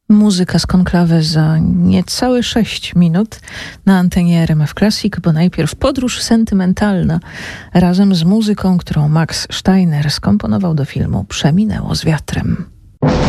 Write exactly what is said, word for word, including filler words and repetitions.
Muzyka z konklawy za niecałe sześć minut na antenie R M F Classic, bo najpierw podróż sentymentalna razem z muzyką, którą Max Steiner skomponował do filmu Przeminęło z wiatrem.